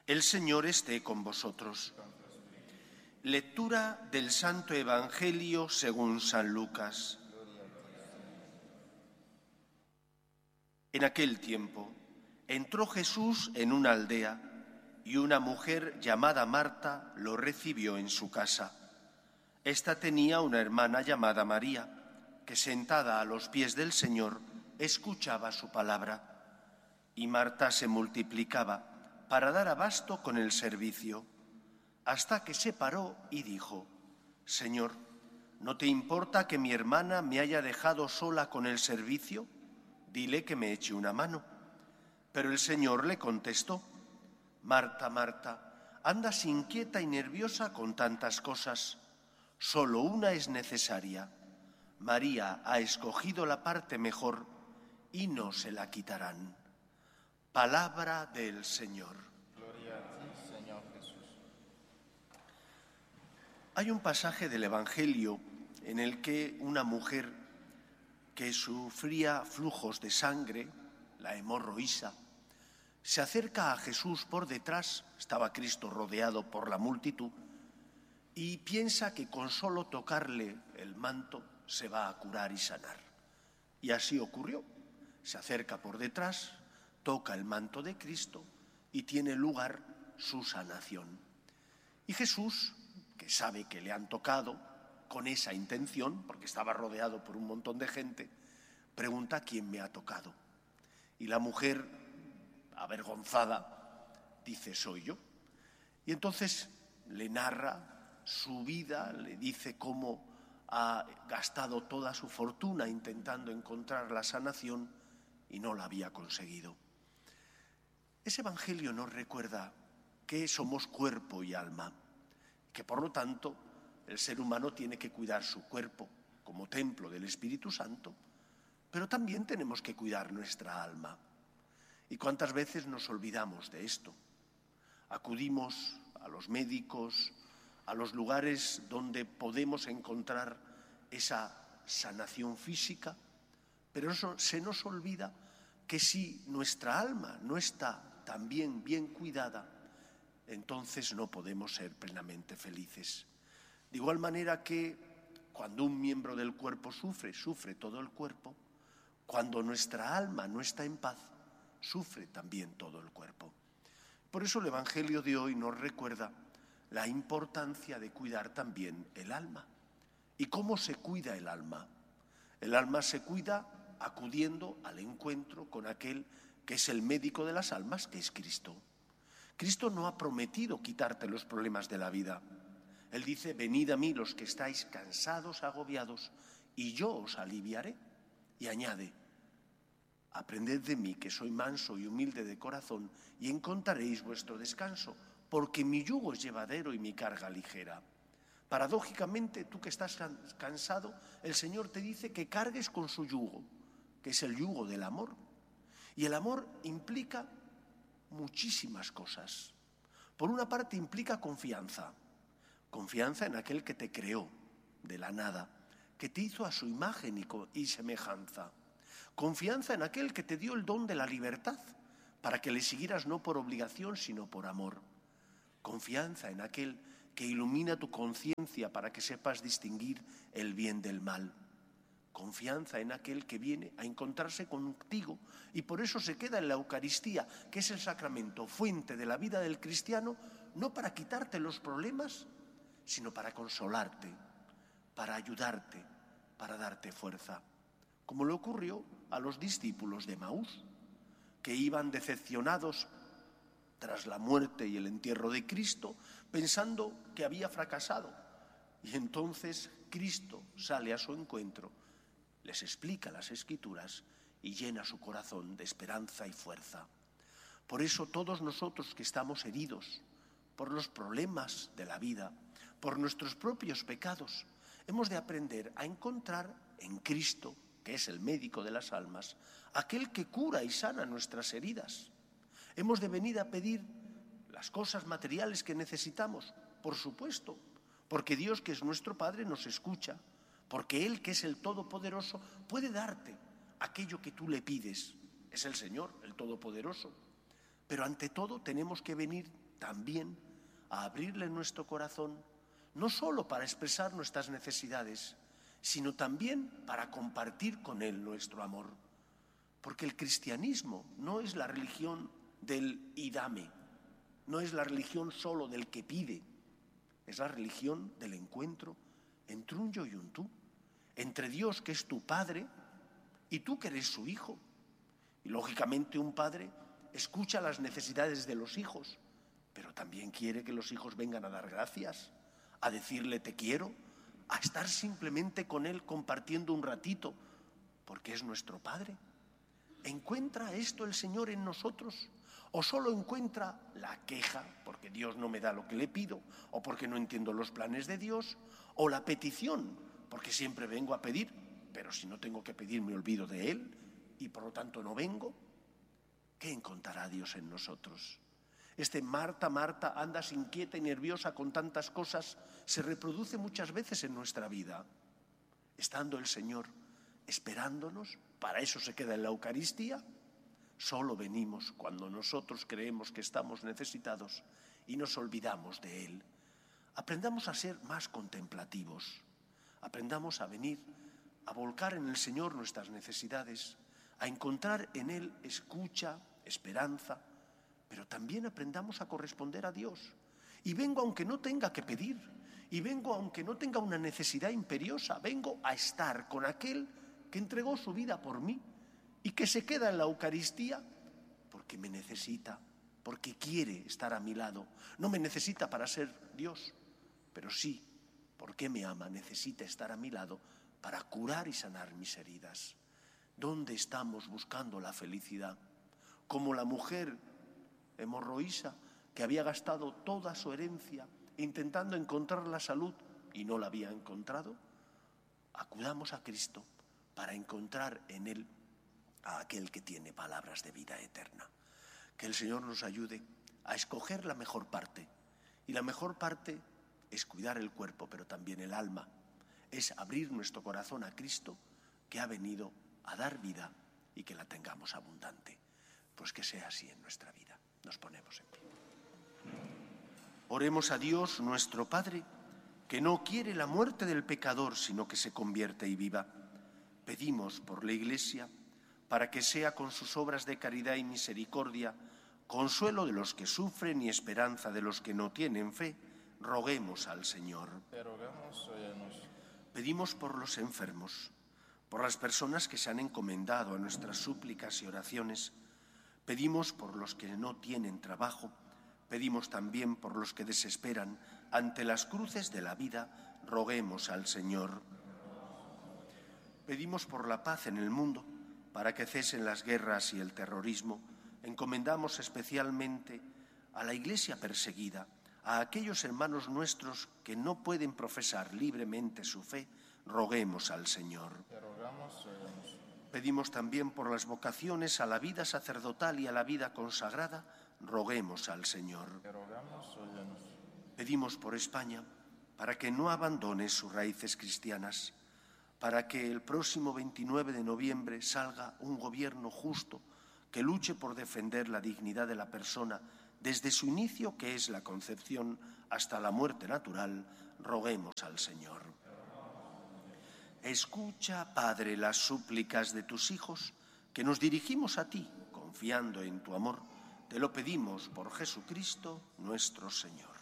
El Señor esté con vosotros. Lectura del Santo Evangelio según San Lucas. En aquel tiempo entró Jesús en una aldea y una mujer llamada Marta lo recibió en su casa. Esta tenía una hermana llamada María, que sentada a los pies del Señor escuchaba su palabra. Y Marta se multiplicaba para dar abasto con el servicio, hasta que se paró y dijo: Señor, ¿no te importa que mi hermana me haya dejado sola con el servicio? Dile que me eche una mano. Pero el Señor le contestó: Marta, Marta, andas inquieta y nerviosa con tantas cosas. Solo una es necesaria. María ha escogido la parte mejor y no se la quitarán. Palabra del Señor. Gloria a ti, Señor Jesús. Hay un pasaje del Evangelio en el que una mujer que sufría flujos de sangre, la hemorroísa, se acerca a Jesús por detrás, estaba Cristo rodeado por la multitud, y piensa que con solo tocarle el manto se va a curar y sanar. Y así ocurrió. Se acerca por detrás, toca el manto de Cristo y tiene lugar su sanación. Y Jesús, que sabe que le han tocado con esa intención, porque estaba rodeado por un montón de gente, pregunta: ¿quién me ha tocado? Y la mujer, avergonzada, dice: soy yo. Y entonces le narra su vida, le dice cómo ha gastado toda su fortuna intentando encontrar la sanación y no la había conseguido. Ese Evangelio nos recuerda que somos cuerpo y alma, que por lo tanto el ser humano tiene que cuidar su cuerpo como templo del Espíritu Santo, pero también tenemos que cuidar nuestra alma. ¿Y cuántas veces nos olvidamos de esto? Acudimos a los médicos, a los lugares donde podemos encontrar esa sanación física, pero eso se nos olvida que si nuestra alma no está también bien cuidada, entonces no podemos ser plenamente felices. De igual manera que cuando un miembro del cuerpo sufre, sufre todo el cuerpo. Cuando nuestra alma no está en paz, sufre también todo el cuerpo. Por eso el Evangelio de hoy nos recuerda la importancia de cuidar también el alma. ¿Y cómo se cuida el alma? El alma se cuida acudiendo al encuentro con aquel que es el médico de las almas, que es Cristo. Cristo no ha prometido quitarte los problemas de la vida. Él dice: venid a mí los que estáis cansados, agobiados, y yo os aliviaré. Y añade: aprended de mí, que soy manso y humilde de corazón, y encontraréis vuestro descanso, porque mi yugo es llevadero y mi carga ligera. Paradójicamente, tú que estás cansado, el Señor te dice que cargues con su yugo, que es el yugo del amor. Y el amor implica muchísimas cosas. Por una parte implica confianza en aquel que te creó de la nada, que te hizo a su imagen y semejanza. Confianza en aquel que te dio el don de la libertad, para que le siguieras no por obligación, sino por amor. Confianza en aquel que ilumina tu conciencia para que sepas distinguir el bien del mal. Confianza en aquel que viene a encontrarse contigo y por eso se queda en la Eucaristía, que es el sacramento, fuente de la vida del cristiano, no para quitarte los problemas, sino para consolarte, para ayudarte, para darte fuerza. Como le ocurrió a los discípulos de Emaús, que iban decepcionados tras la muerte y el entierro de Cristo, pensando que había fracasado. Y entonces Cristo sale a su encuentro, les explica las Escrituras y llena su corazón de esperanza y fuerza. Por eso todos nosotros que estamos heridos por los problemas de la vida, por nuestros propios pecados, hemos de aprender a encontrar en Cristo, que es el médico de las almas, aquel que cura y sana nuestras heridas. Hemos de venir a pedir las cosas materiales que necesitamos, por supuesto, porque Dios, que es nuestro Padre, nos escucha, porque Él, que es el Todopoderoso, puede darte aquello que tú le pides. Es el Señor, el Todopoderoso. Pero ante todo tenemos que venir también a abrirle nuestro corazón, no solo para expresar nuestras necesidades, sino también para compartir con Él nuestro amor. Porque el cristianismo no es la religión del y dame, no es la religión solo del que pide, es la religión del encuentro entre un yo y un tú, entre Dios, que es tu Padre, y tú, que eres su Hijo. Y lógicamente un padre escucha las necesidades de los hijos, pero también quiere que los hijos vengan a dar gracias, a decirle te quiero, a estar simplemente con él compartiendo un ratito, porque es nuestro Padre. ¿Encuentra esto el Señor en nosotros? ¿O solo encuentra la queja, porque Dios no me da lo que le pido, o porque no entiendo los planes de Dios, o la petición, porque siempre vengo a pedir, pero si no tengo que pedir me olvido de Él y por lo tanto no vengo? ¿Qué encontrará Dios en nosotros? Este Marta, Marta, andas inquieta y nerviosa con tantas cosas, se reproduce muchas veces en nuestra vida. Estando el Señor esperándonos, para eso se queda en la Eucaristía. Solo venimos cuando nosotros creemos que estamos necesitados y nos olvidamos de Él. Aprendamos a ser más contemplativos, aprendamos a venir, a volcar en el Señor nuestras necesidades, a encontrar en Él escucha, esperanza, pero también aprendamos a corresponder a Dios. Y vengo aunque no tenga que pedir, y vengo aunque no tenga una necesidad imperiosa, vengo a estar con aquel que entregó su vida por mí y que se queda en la Eucaristía porque me necesita, porque quiere estar a mi lado. No me necesita para ser Dios, pero sí, porque me ama, necesita estar a mi lado para curar y sanar mis heridas. ¿Dónde estamos buscando la felicidad? Como la mujer hemorroísa que había gastado toda su herencia intentando encontrar la salud y no la había encontrado. Acudamos a Cristo para encontrar en Él a aquel que tiene palabras de vida eterna. Que el Señor nos ayude a escoger la mejor parte. Y la mejor parte es cuidar el cuerpo, pero también el alma. Es abrir nuestro corazón a Cristo, que ha venido a dar vida y que la tengamos abundante. Pues que sea así en nuestra vida. Nos ponemos en pie. Oremos a Dios, nuestro Padre, que no quiere la muerte del pecador, sino que se convierte y viva. Pedimos por la Iglesia, para que sea con sus obras de caridad y misericordia, consuelo de los que sufren y esperanza de los que no tienen fe, roguemos al Señor. Te rogamos, óyenos. Pedimos por los enfermos, por las personas que se han encomendado a nuestras súplicas y oraciones. Pedimos por los que no tienen trabajo, pedimos también por los que desesperan ante las cruces de la vida, roguemos al Señor. Pedimos por la paz en el mundo, para que cesen las guerras y el terrorismo. Encomendamos especialmente a la Iglesia perseguida, a aquellos hermanos nuestros que no pueden profesar libremente su fe, roguemos al Señor. Te rogamos, óyenos. Pedimos también por las vocaciones a la vida sacerdotal y a la vida consagrada, roguemos al Señor. Te rogamos, óyenos. Pedimos por España, para que no abandone sus raíces cristianas, para que el próximo 29 de noviembre salga un gobierno justo que luche por defender la dignidad de la persona desde su inicio, que es la concepción, hasta la muerte natural, roguemos al Señor. Escucha, Padre, las súplicas de tus hijos, que nos dirigimos a ti, confiando en tu amor. Te lo pedimos por Jesucristo nuestro Señor.